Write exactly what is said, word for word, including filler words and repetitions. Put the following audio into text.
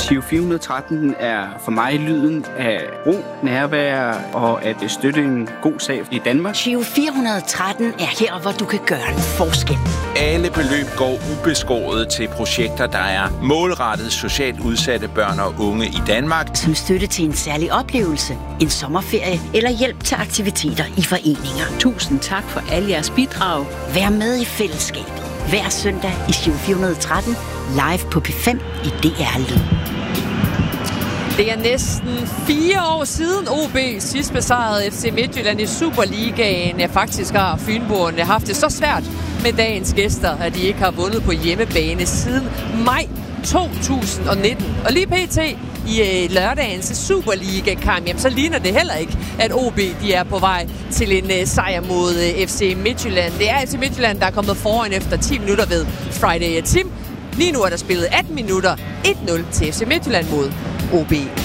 Giro fire hundrede og tretten er for mig lyden af ro, nærvær og at støtte en god sag i Danmark. Giro fire hundrede og tretten er her, hvor du kan gøre en forskel. Alle beløb går ubeskåret til projekter, der er målrettet socialt udsatte børn og unge i Danmark. Som støtte til en særlig oplevelse, en sommerferie eller hjælp til aktiviteter i foreninger. Tusind tak for alle jeres bidrag. Vær med i fællesskabet. Hver søndag i Giro fire hundrede og tretten, live på P fem i D R Lyd. Det er næsten fire år siden O B sidst besejrede F C Midtjylland i Superligaen. Ja, faktisk har fynboerne haft det så svært med dagens gæster, at de ikke har vundet på hjemmebane siden maj to tusind og nitten. Og lige pt. i lørdagens Superliga-kamp, jamen, så ligner det heller ikke, at O B de er på vej til en uh, sejr mod uh, F C Midtjylland. Det er F C Midtjylland, der er kommet foran efter ti minutter ved Friday at Tim. Lige nu er der spillet atten minutter, et nul til F C Midtjylland mod O B.